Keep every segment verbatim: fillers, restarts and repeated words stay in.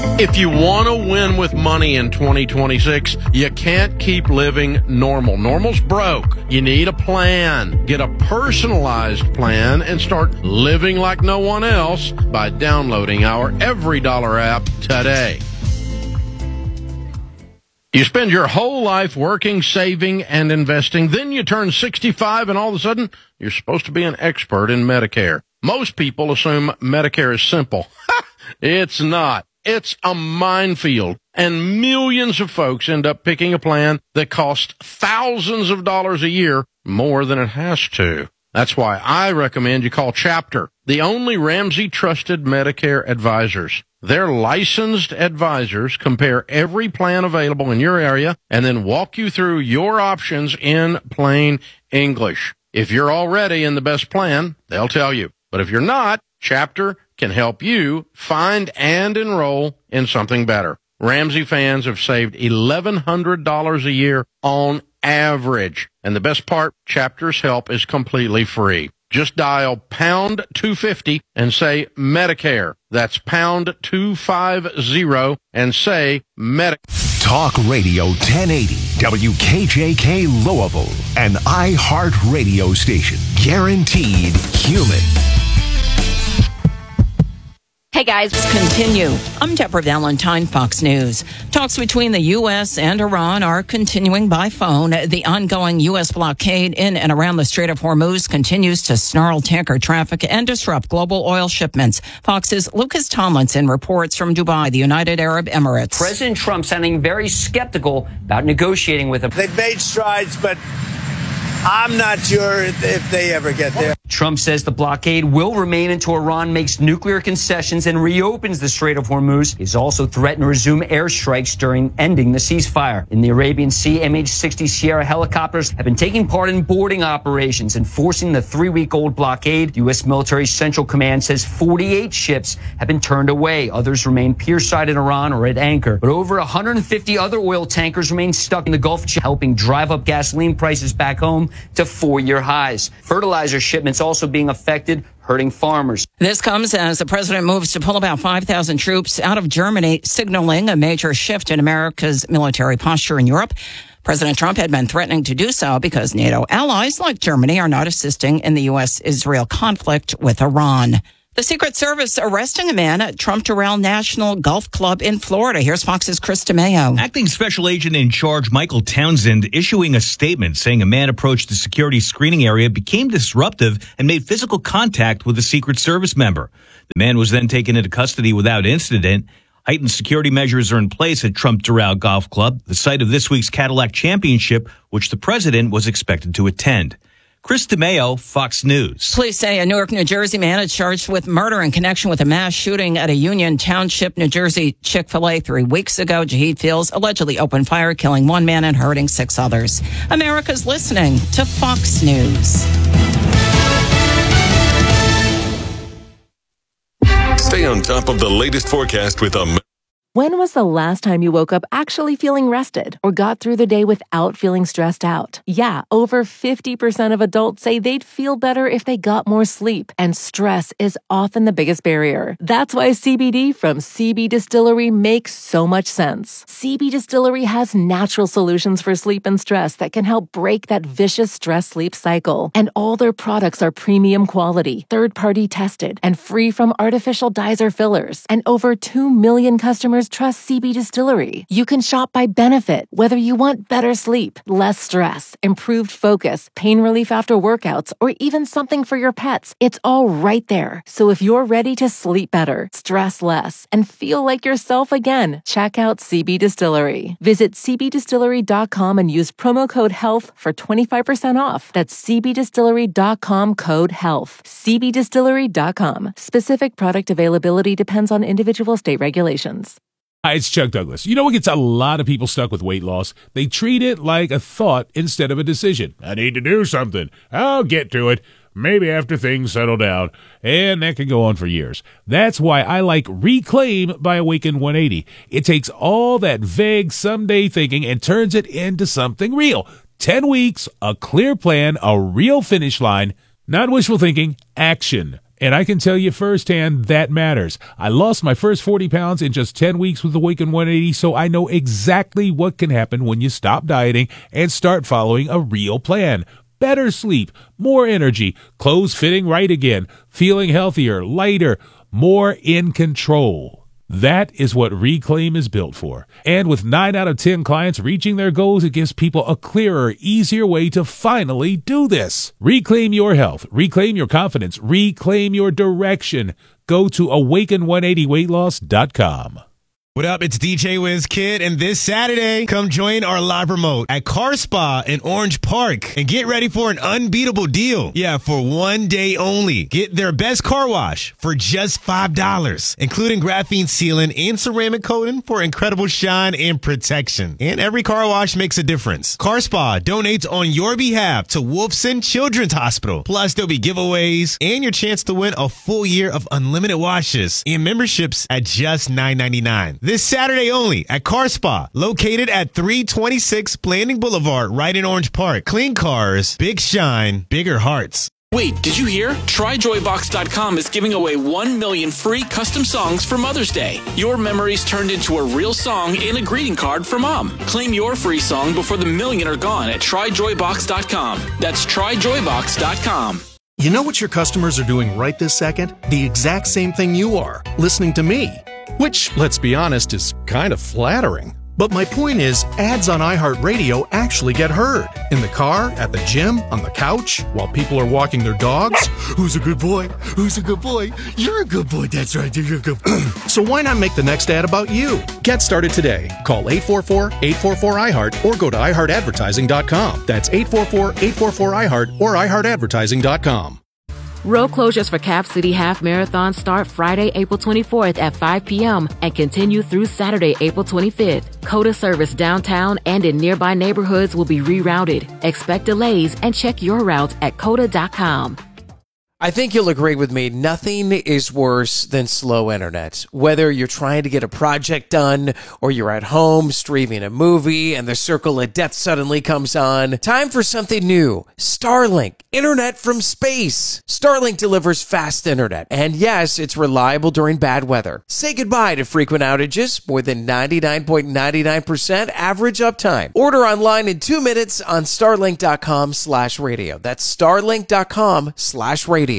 If you want to win with money in twenty twenty-six, you can't keep living normal. Normal's broke. You need a plan. Get a personalized plan and start living like no one else by downloading our Every Dollar app today. You spend your whole life working, saving, and investing. Then you turn sixty-five and all of a sudden you're supposed to be an expert in Medicare. Most people assume Medicare is simple. It's not. It's a minefield, and millions of folks end up picking a plan that costs thousands of dollars a year more than it has to. That's why I recommend you call Chapter, the only Ramsey-trusted Medicare advisors. Their licensed advisors compare every plan available in your area and then walk you through your options in plain English. If you're already in the best plan, they'll tell you. But if you're not, Chapter can help you find and enroll in something better. Ramsey fans have saved eleven hundred dollars a year on average. And the best part, Chapter's help is completely free. Just dial pound two fifty and say Medicare. That's pound two fifty and say Medicare. Talk Radio ten eighty, W K J K Louisville, an iHeart radio station. Guaranteed human. Hey guys, continue. I'm Deborah Valentine, Fox News. Talks between the U S and Iran are continuing by phone. The ongoing U S blockade in and around the Strait of Hormuz continues to snarl tanker traffic and disrupt global oil shipments. Fox's Lucas Tomlinson reports from Dubai, the United Arab Emirates. President Trump sounding very skeptical about negotiating with him. They've made strides, but I'm not sure if they ever get there. Trump says the blockade will remain until Iran makes nuclear concessions and reopens the Strait of Hormuz. He's also threatened to resume airstrikes during ending the ceasefire. In the Arabian Sea, M H sixty Sierra helicopters have been taking part in boarding operations, enforcing the three-week-old blockade. U S Military Central Command says forty-eight ships have been turned away. Others remain pierside in Iran or at anchor. But over one hundred fifty other oil tankers remain stuck in the Gulf, helping drive up gasoline prices back home to four-year highs. Fertilizer shipments also being affected, hurting farmers. This comes as the president moves to pull about five thousand troops out of Germany, signaling a major shift in America's military posture in Europe. President Trump had been threatening to do so because NATO allies like Germany are not assisting in the U S Israel conflict with Iran. The Secret Service arresting a man at Trump Doral National Golf Club in Florida. Here's Fox's Chris DeMeo. Acting Special Agent in Charge Michael Townsend issuing a statement saying a man approached the security screening area, became disruptive, and made physical contact with a Secret Service member. The man was then taken into custody without incident. Heightened security measures are in place at Trump Doral Golf Club, the site of this week's Cadillac Championship, which the president was expected to attend. Chris DeMeo, Fox News. Police say a Newark, New Jersey man is charged with murder in connection with a mass shooting at a Union Township, New Jersey Chick-fil-A three weeks ago. Jaheed Fields allegedly opened fire, killing one man and hurting six others. America's listening to Fox News. Stay on top of the latest forecast with a... When was the last time you woke up actually feeling rested or got through the day without feeling stressed out? Yeah, over fifty percent of adults say they'd feel better if they got more sleep, and stress is often the biggest barrier. That's why C B D from C B Distillery makes so much sense. C B Distillery has natural solutions for sleep and stress that can help break that vicious stress-sleep cycle. And all their products are premium quality, third-party tested, and free from artificial dyes or fillers. And over two million customers trust C B Distillery. You can shop by benefit, whether you want better sleep, less stress, improved focus, pain relief after workouts, or even something for your pets. It's all right there. So if you're ready to sleep better, stress less, and feel like yourself again, check out C B Distillery. Visit c b distillery dot com and use promo code HEALTH for twenty-five percent off. That's c b distillery dot com code HEALTH. c b distillery dot com. Specific product availability depends on individual state regulations. Hi, it's Chuck Douglas. You know what gets a lot of people stuck with weight loss? They treat it like a thought instead of a decision. I need to do something. I'll get to it. Maybe after things settle down. And that can go on for years. That's why I like Reclaim by Awaken one eighty. It takes all that vague someday thinking and turns it into something real. Ten weeks, a clear plan, a real finish line, not wishful thinking, action. And I can tell you firsthand that matters. I lost my first forty pounds in just ten weeks with Awaken one eighty, so I know exactly what can happen when you stop dieting and start following a real plan. Better sleep, more energy, clothes fitting right again, feeling healthier, lighter, more in control. That is what Reclaim is built for. And with nine out of ten clients reaching their goals, it gives people a clearer, easier way to finally do this. Reclaim your health. Reclaim your confidence. Reclaim your direction. Go to awaken one eighty weight loss dot com. What up? It's D J Wiz Kid, and this Saturday, come join our live remote at Car Spa in Orange Park and get ready for an unbeatable deal. Yeah, for one day only. Get their best car wash for just five dollars, including graphene sealing and ceramic coating for incredible shine and protection. And every car wash makes a difference. Car Spa donates on your behalf to Wolfson Children's Hospital. Plus, there'll be giveaways and your chance to win a full year of unlimited washes and memberships at just nine ninety-nine. This Saturday only at Car Spa, located at three twenty-six Blanding Boulevard, right in Orange Park. Clean cars, big shine, bigger hearts. Wait, did you hear? Try joy box dot com is giving away one million free custom songs for Mother's Day. Your memories turned into a real song and a greeting card for Mom. Claim your free song before the million are gone at try joy box dot com. That's try joy box dot com. You know what your customers are doing right this second? The exact same thing you are, listening to me. Which, let's be honest, is kind of flattering. But my point is, ads on iHeartRadio actually get heard. In the car, at the gym, on the couch, while people are walking their dogs. Who's a good boy? Who's a good boy? You're a good boy. That's right. You're a good boy. So why not make the next ad about you? Get started today. Call eight four four, eight four four, I heart or go to i heart advertising dot com. That's eight four four, eight four four, I heart or i heart advertising dot com. Road closures for Cap City Half Marathon start Friday, April twenty-fourth at five p.m. and continue through Saturday, April twenty-fifth. COTA service downtown and in nearby neighborhoods will be rerouted. Expect delays and check your route at cota dot com. I think you'll agree with me, nothing is worse than slow internet. Whether you're trying to get a project done or you're at home streaming a movie and the circle of death suddenly comes on. Time for something new. Starlink, internet from space. Starlink delivers fast internet. And yes, it's reliable during bad weather. Say goodbye to frequent outages, more than ninety-nine point nine nine percent average uptime. Order online in two minutes on starlink dot com slash radio. That's starlink dot com slash radio.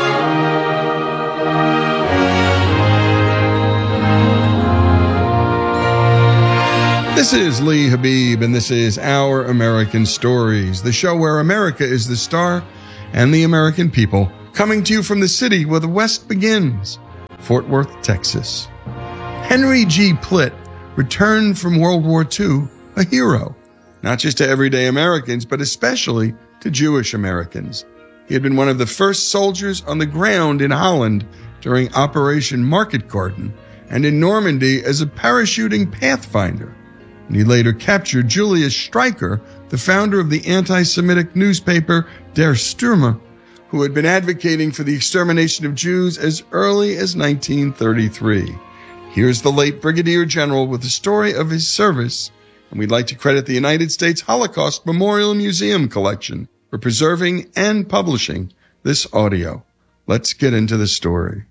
This is Lee Habib, and this is Our American Stories, the show where America is the star and the American people, coming to you from the city where the West begins, Fort Worth, Texas. Henry G. Plitt returned from World War Two a hero, not just to everyday Americans, but especially to Jewish Americans. He had been one of the first soldiers on the ground in Holland during Operation Market Garden and in Normandy as a parachuting pathfinder. And he later captured Julius Streicher, the founder of the anti-Semitic newspaper Der Stürmer, who had been advocating for the extermination of Jews as early as nineteen thirty-three. Here's the late Brigadier General with the story of his service, and we'd like to credit the United States Holocaust Memorial Museum Collection for preserving and publishing this audio. Let's get into the story.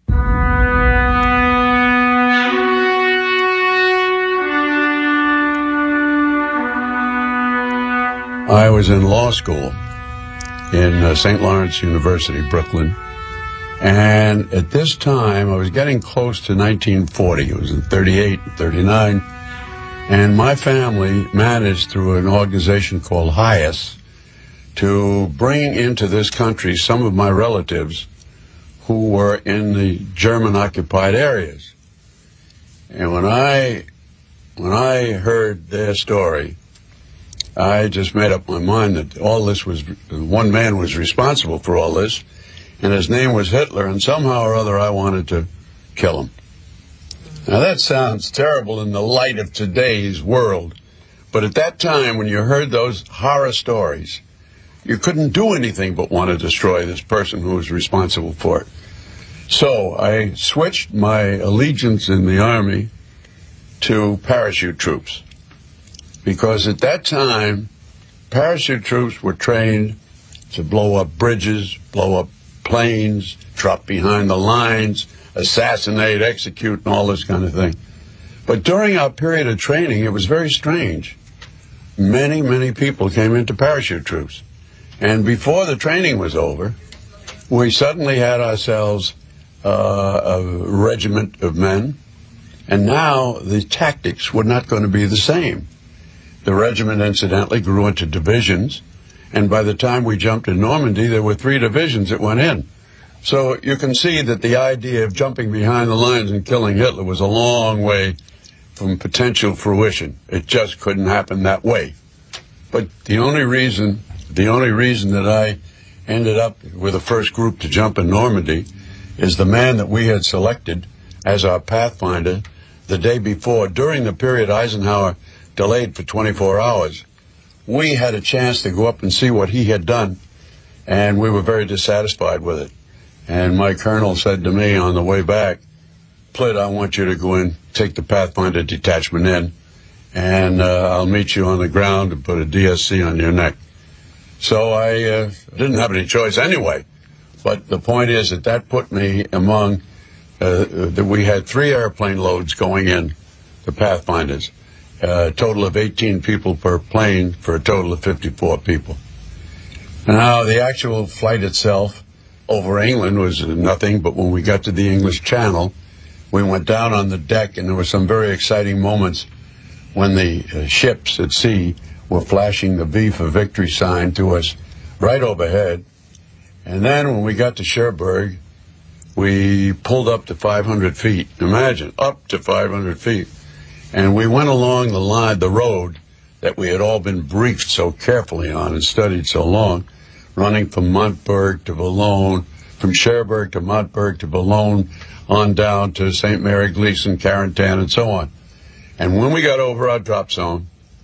I was in law school in uh, Saint Lawrence University, Brooklyn. And at this time, I was getting close to nineteen forty. It was in thirty-eight, thirty-nine. And my family managed through an organization called HIAS to bring into this country some of my relatives who were in the German-occupied areas. And when I, when I heard their story, I just made up my mind that all this was, one man was responsible for all this, and his name was Hitler, and somehow or other I wanted to kill him. Now that sounds terrible in the light of today's world, but at that time when you heard those horror stories, you couldn't do anything but want to destroy this person who was responsible for it. So I switched my allegiance in the Army to parachute troops. Because at that time, parachute troops were trained to blow up bridges, blow up planes, drop behind the lines, assassinate, execute, and all this kind of thing. But during our period of training, it was very strange. Many, many people came into parachute troops. And before the training was over, we suddenly had ourselves uh, a regiment of men. And now the tactics were not going to be the same. The regiment, incidentally, grew into divisions. And by the time we jumped in Normandy, there were three divisions that went in. So you can see that the idea of jumping behind the lines and killing Hitler was a long way from potential fruition. It just couldn't happen that way. But the only reason, the only reason that I ended up with the first group to jump in Normandy is the man that we had selected as our pathfinder the day before, during the period Eisenhower delayed for twenty-four hours. We had a chance to go up and see what he had done, and we were very dissatisfied with it. And my colonel said to me on the way back, Plitt, I want you to go in, take the Pathfinder detachment in, and uh, I'll meet you on the ground and put a D S C on your neck. So I uh, didn't have any choice anyway. But the point is that that put me among, uh, that we had three airplane loads going in, the Pathfinders. A total of eighteen people per plane for a total of fifty-four people. Now, the actual flight itself over England was nothing, but when we got to the English Channel, we went down on the deck, and there were some very exciting moments when the uh, ships at sea were flashing the V for Victory sign to us right overhead. And then when we got to Cherbourg, we pulled up to five hundred feet. Imagine, up to five hundred feet. And we went along the line, the road that we had all been briefed so carefully on and studied so long, running from Montberg to Boulogne, from Cherbourg to Montberg to Boulogne, on down to Saint Mary, Gleason, Carentan, and so on. And when we got over our drop zone,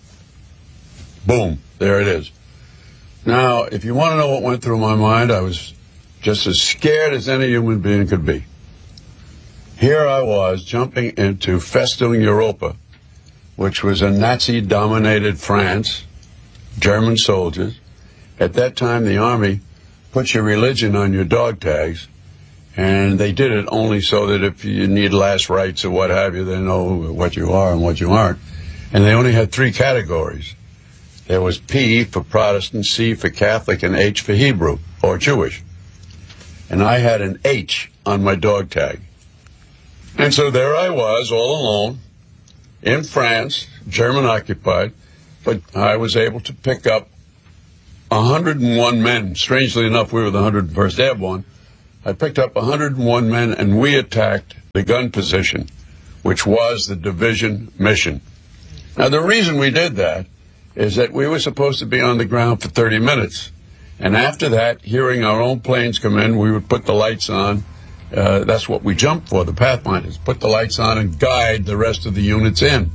boom, there it is. Now, if you want to know what went through my mind, I was just as scared as any human being could be. Here I was jumping into Festung Europa, which was a Nazi-dominated France, German soldiers. At that time, the Army put your religion on your dog tags, and they did it only so that if you need last rites or what have you, they know what you are and what you aren't. And they only had three categories. There was P for Protestant, C for Catholic, and H for Hebrew, or Jewish. And I had an H on my dog tag. And so there I was, all alone, in France, German-occupied, but I was able to pick up one hundred one men. Strangely enough, we were the one hundred first Airborne. I picked up one hundred one men, and we attacked the gun position, which was the division mission. Now, the reason we did that is that we were supposed to be on the ground for thirty minutes. And after that, hearing our own planes come in, we would put the lights on. Uh, that's what we jumped for, the Pathfinders. Put the lights on and guide the rest of the units in.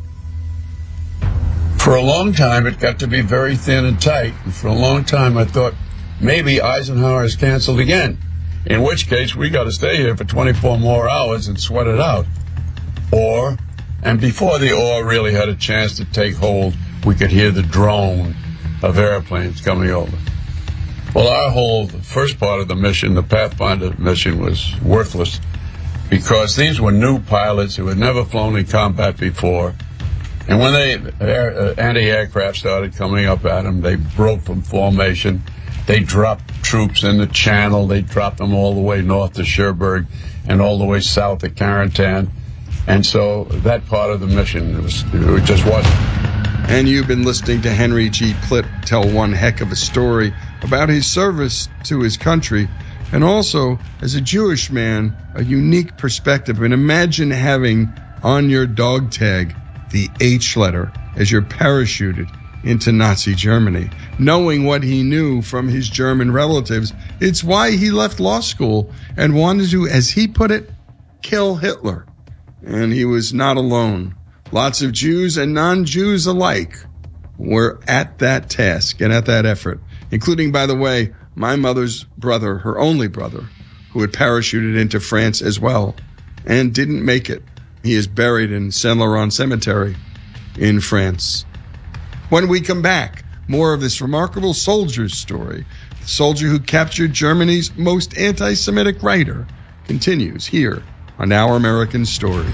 For a long time, it got to be very thin and tight. And for a long time, I thought, maybe Eisenhower is canceled again. In which case, we got to stay here for twenty-four more hours and sweat it out. Or, and before the or really had a chance to take hold, we could hear the drone of airplanes coming over. Well, our whole first part of the mission, the Pathfinder mission, was worthless because these were new pilots who had never flown in combat before. And when they air, uh, anti-aircraft started coming up at them, they broke from formation. They dropped troops in the Channel. They dropped them all the way north to Cherbourg and all the way south to Carentan. And so that part of the mission, it, was, it just wasn't. And you've been listening to Henry G. Plitt tell one heck of a story about his service to his country, and also, as a Jewish man, a unique perspective. And imagine having on your dog tag the H letter as you're parachuted into Nazi Germany. Knowing what he knew from his German relatives, it's why he left law school and wanted to, as he put it, kill Hitler. And he was not alone. Lots of Jews and non-Jews alike were at that task and at that effort, including, by the way, my mother's brother, her only brother, who had parachuted into France as well and didn't make it. He is buried in Saint-Laurent Cemetery in France. When we come back, more of this remarkable soldier's story soldier who captured Germany's most anti-Semitic writer, continues here on Our American Stories.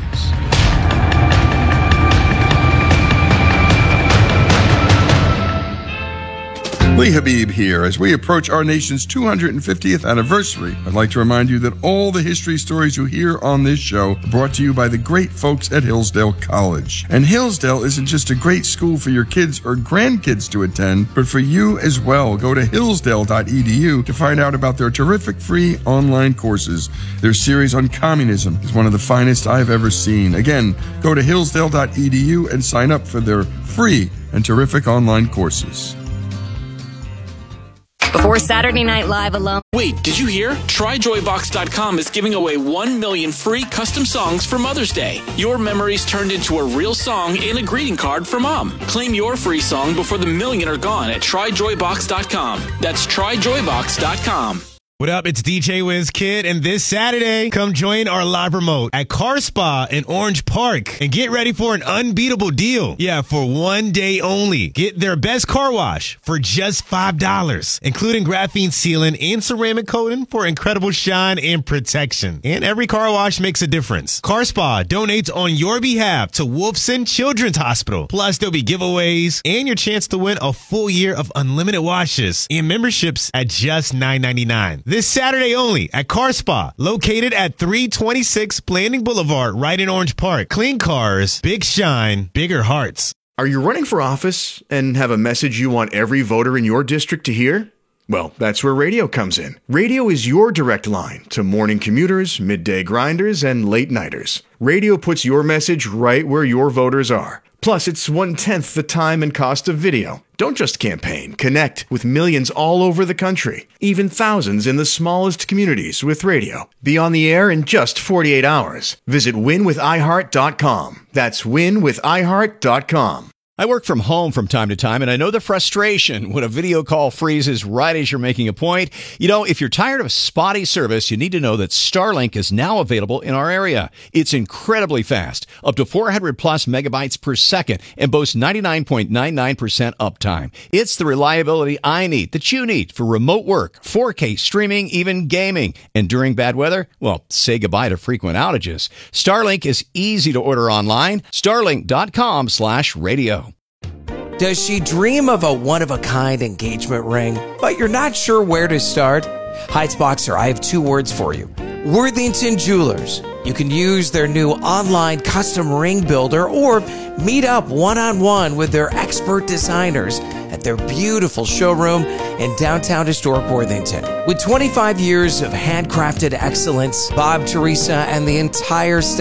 Lee Habib here. As we approach our nation's two hundred fiftieth anniversary, I'd like to remind you that all the history stories you hear on this show are brought to you by the great folks at Hillsdale College. And Hillsdale isn't just a great school for your kids or grandkids to attend, but for you as well. Go to hillsdale dot e d u to find out about their terrific free online courses. Their series on communism is one of the finest I've ever seen. Again, go to hillsdale dot e d u and sign up for their free and terrific online courses. Before Saturday Night Live alone. Wait, did you hear? try joy box dot com is giving away one million free custom songs for Mother's Day. Your memories turned into a real song in a greeting card for Mom. Claim your free song before the million are gone at try joy box dot com. That's try joy box dot com. What up? It's D J Wiz Kid, and this Saturday, come join our live remote at Car Spa in Orange Park and get ready for an unbeatable deal. Yeah, for one day only. Get their best car wash for just five dollars, including graphene sealant and ceramic coating for incredible shine and protection. And every car wash makes a difference. Car Spa donates on your behalf to Wolfson Children's Hospital. Plus, there'll be giveaways and your chance to win a full year of unlimited washes and memberships at just nine ninety-nine. This Saturday only at Car Spa, located at three twenty-six Blanding Boulevard, right in Orange Park. Clean cars, big shine, bigger hearts. Are you running for office and have a message you want every voter in your district to hear? Well, that's where radio comes in. Radio is your direct line to morning commuters, midday grinders, and late nighters. Radio puts your message right where your voters are. Plus, it's one-tenth the time and cost of video. Don't just campaign. Connect with millions all over the country, even thousands in the smallest communities with radio. Be on the air in just forty-eight hours. Visit win with i heart dot com. That's win with i heart dot com. I work from home from time to time, and I know the frustration when a video call freezes right as you're making a point. You know, if you're tired of spotty service, you need to know that Starlink is now available in our area. It's incredibly fast, up to four hundred plus megabytes per second, and boasts ninety-nine point nine nine percent uptime. It's the reliability I need, that you need, for remote work, four K streaming, even gaming. And during bad weather, well, say goodbye to frequent outages. Starlink is easy to order online. starlink dot com slash radio. Does she dream of a one-of-a-kind engagement ring, but you're not sure where to start? Heights Boxer, I have two words for you. Worthington Jewelers. You can use their new online custom ring builder or meet up one-on-one with their expert designers at their beautiful showroom in downtown historic Worthington. With twenty-five years of handcrafted excellence, Bob, Teresa, and the entire staff